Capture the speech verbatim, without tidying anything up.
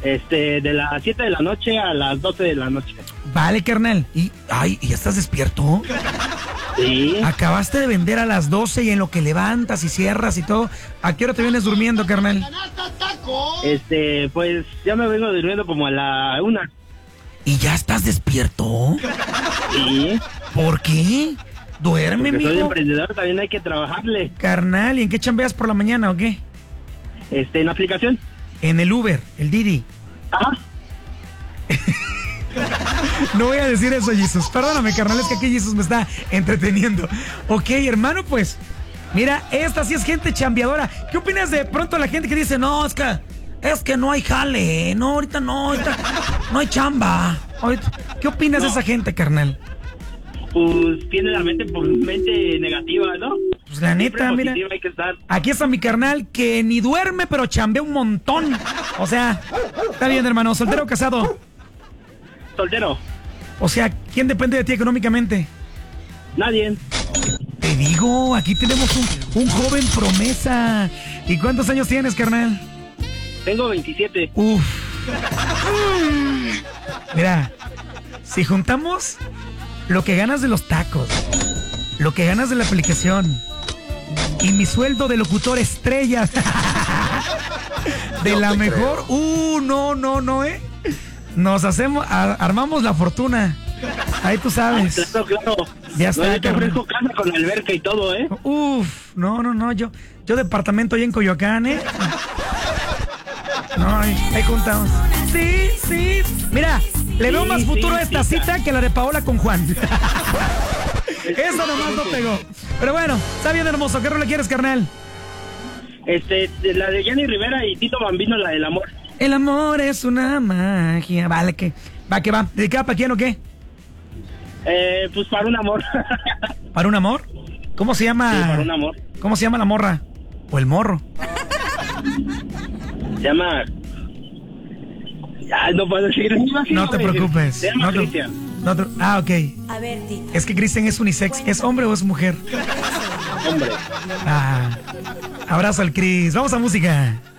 Este, de las siete de la noche a las doce de la noche. Vale, carnal. Y, ay, ¿y ya estás despierto? Sí. Acabaste de vender a las doce y en lo que levantas y cierras y todo, ¿a qué hora te vienes durmiendo, carnal? Este, pues ya me vengo durmiendo como a la una. ¿Y ya estás despierto? Sí. ¿Por qué? Duerme, Porque soy mijo. emprendedor, también hay que trabajarle. Carnal, ¿y en qué chambeas por la mañana o qué? Este, en aplicación. En el Uber, el Didi. Ajá. No voy a decir eso, Jesus. Perdóname, carnal, es que aquí Jesus me está entreteniendo. Ok, hermano, pues, mira, esta sí es gente chambeadora. ¿Qué opinas de pronto la gente que dice, no, es que, es que no hay jale, no, ahorita no, ahorita no hay chamba? Ahorita, ¿qué opinas No. de esa gente, carnal? Pues tiene la mente, pues, mente negativa, ¿no? Pues la neta, Siempre mira, positiva hay que estar. aquí está mi carnal que ni duerme, pero chambea un montón. O sea, está bien, hermano, soltero o casado. Soltero. O sea, ¿quién depende de ti económicamente? Nadie. Te digo, aquí tenemos un, un joven promesa. ¿Y cuántos años tienes, carnal? Tengo veintisiete. Uf. Mira, si juntamos lo que ganas de los tacos, lo que ganas de la aplicación y mi sueldo de locutor estrella de No la te mejor, uh, no, no, no, eh. Nos hacemos, a- armamos la fortuna. Ahí tú sabes. Claro, claro. Ya No, está, yo te carnal. ofrezco casa con alberca y todo, ¿eh? Uf, no, no, no, yo, yo departamento ahí en Coyoacán, ¿eh? No, ahí, ahí juntamos. Sí, sí. Mira, le veo Sí, más futuro sí, a esta sí, cita que la de Paola con Juan. Eso nomás no pegó. Pero bueno, está bien, hermoso. ¿Qué rol le quieres, carnal? Este, de la de Jenny Rivera y Tito Bambino, la del amor. El amor es una magia. Vale, que va, que va. ¿Dedicada para quién o qué? Eh, pues para un amor. ¿Para un amor? ¿Cómo se llama? Sí, para un amor. ¿Cómo se llama la morra? ¿O el morro? Se llama... Ya, no puedo decir. No te preocupes. Se llama No te- Cristian. no te- ah, ok. A ver, Tito. Es que Cristian es unisex. ¿Es hombre o es mujer? Hombre. Ah, abrazo al Cris. Vamos a música.